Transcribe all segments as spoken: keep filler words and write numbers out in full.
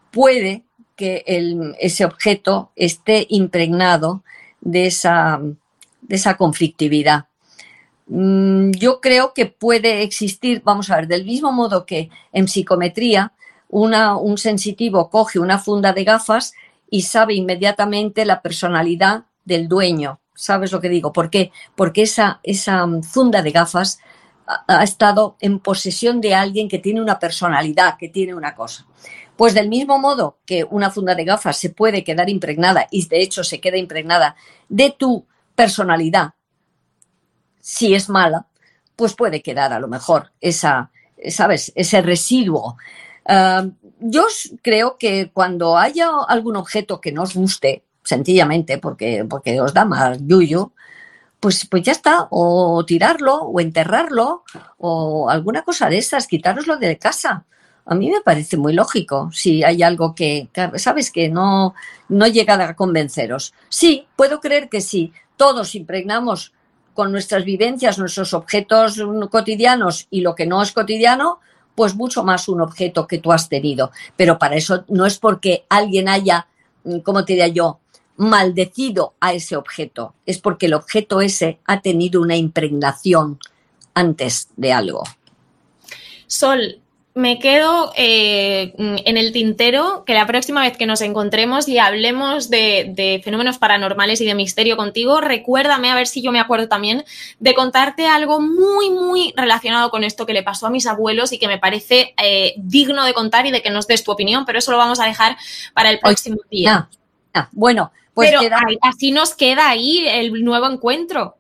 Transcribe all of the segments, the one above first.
puede que el, ese objeto esté impregnado de esa, de esa conflictividad. Yo creo que puede existir, vamos a ver, del mismo modo que en psicometría una, un sensitivo coge una funda de gafas y sabe inmediatamente la personalidad del dueño. ¿Sabes lo que digo? ¿Por qué? Porque esa, esa funda de gafas ha, ha estado en posesión de alguien que tiene una personalidad, que tiene una cosa. Pues del mismo modo que una funda de gafas se puede quedar impregnada, y de hecho se queda impregnada de tu personalidad, si es mala, pues puede quedar a lo mejor esa, ¿sabes?, ese residuo. Uh, yo creo que cuando haya algún objeto que no os guste, sencillamente porque, porque os da más yuyu, pues, pues ya está, o tirarlo, o enterrarlo, o alguna cosa de esas, quitároslo de casa. A mí me parece muy lógico, si hay algo que, ¿sabes?, que no, no llega a convenceros. Sí, puedo creer que sí, todos impregnamos con nuestras vivencias, nuestros objetos cotidianos y lo que no es cotidiano, pues mucho más un objeto que tú has tenido. Pero para eso no es porque alguien haya, ¿cómo te diría yo?, maldecido a ese objeto. Es porque el objeto ese ha tenido una impregnación antes de algo. Sol, me quedo eh, en el tintero que la próxima vez que nos encontremos y hablemos de, de fenómenos paranormales y de misterio contigo, recuérdame, a ver si yo me acuerdo también, de contarte algo muy, muy relacionado con esto que le pasó a mis abuelos y que me parece eh, digno de contar y de que nos des tu opinión, pero eso lo vamos a dejar para el próximo día. Ah, ah, bueno, pues pero queda... así nos queda ahí el nuevo encuentro.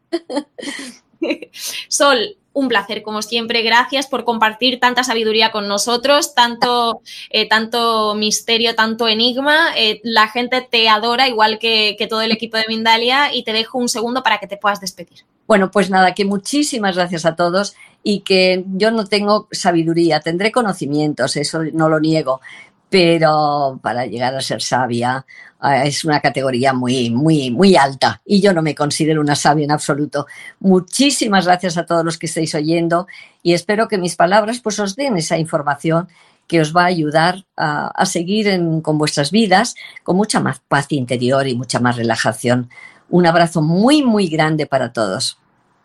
Sol, un placer, como siempre. Gracias por compartir tanta sabiduría con nosotros, tanto, eh, tanto misterio, tanto enigma. Eh, la gente te adora, igual que, que todo el equipo de Mindalia, y te dejo un segundo para que te puedas despedir. Bueno, pues nada, que muchísimas gracias a todos y que yo no tengo sabiduría, tendré conocimientos, eso no lo niego, pero para llegar a ser sabia es una categoría muy, muy, muy alta y yo no me considero una sabia en absoluto. Muchísimas gracias a todos los que estáis oyendo y espero que mis palabras pues os den esa información que os va a ayudar a, a seguir en, con vuestras vidas con mucha más paz interior y mucha más relajación. Un abrazo muy, muy grande para todos.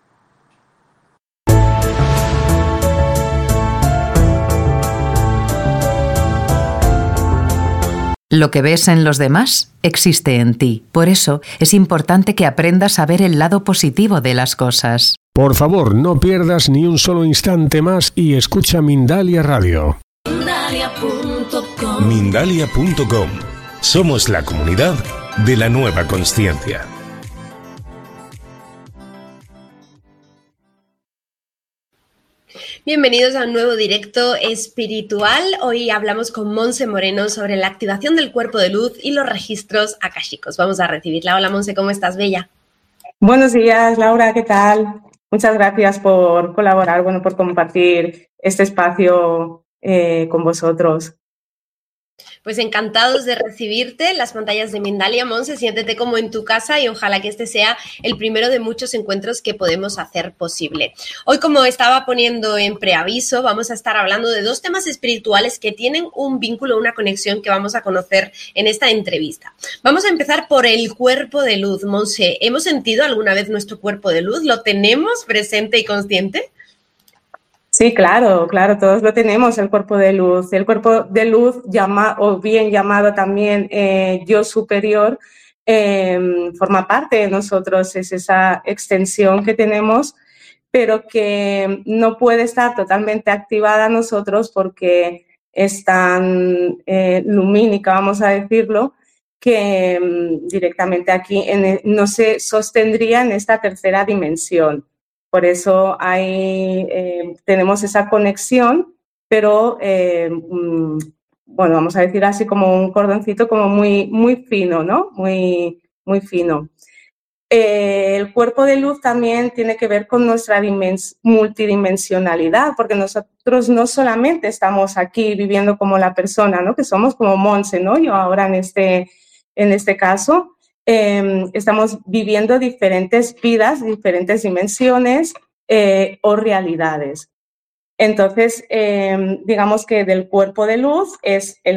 Lo que ves en los demás existe en ti. Por eso es importante que aprendas a ver el lado positivo de las cosas. Por favor, no pierdas ni un solo instante más y escucha Mindalia Radio. Mindalia punto com. Mindalia punto com. Somos la comunidad de la nueva consciencia. Bienvenidos a un nuevo directo espiritual. Hoy hablamos con Monse Moreno sobre la activación del cuerpo de luz y los registros akáshicos. Vamos a recibirla. Hola Monse, ¿cómo estás, bella? Buenos días, Laura, ¿qué tal? Muchas gracias por colaborar, bueno, por compartir este espacio eh, con vosotros. Pues encantados de recibirte en las pantallas de Mindalia. Monse, siéntete como en tu casa y ojalá que este sea el primero de muchos encuentros que podemos hacer posible. Hoy, como estaba poniendo en preaviso, vamos a estar hablando de dos temas espirituales que tienen un vínculo, una conexión que vamos a conocer en esta entrevista. Vamos a empezar por el cuerpo de luz. Monse, ¿hemos sentido alguna vez nuestro cuerpo de luz? ¿Lo tenemos presente y consciente? Sí, claro, claro, todos lo tenemos, el cuerpo de luz. El cuerpo de luz, llama, o bien llamado también eh, yo superior, eh, forma parte de nosotros, es esa extensión que tenemos, pero que no puede estar totalmente activada a nosotros porque es tan eh, lumínica, vamos a decirlo, que um, directamente aquí en el, no se sostendría en esta tercera dimensión. Por eso hay, eh, tenemos esa conexión, pero, eh, mm, bueno, vamos a decir así como un cordoncito como muy, muy fino, ¿no? Muy, muy fino. Eh, el cuerpo de luz también tiene que ver con nuestra dimens- multidimensionalidad, porque nosotros no solamente estamos aquí viviendo como la persona, ¿no? Que somos como Monse, ¿no? Yo ahora en este, en este caso. Eh, estamos viviendo diferentes vidas, diferentes dimensiones eh, o realidades. Entonces, eh, digamos que del cuerpo de luz es el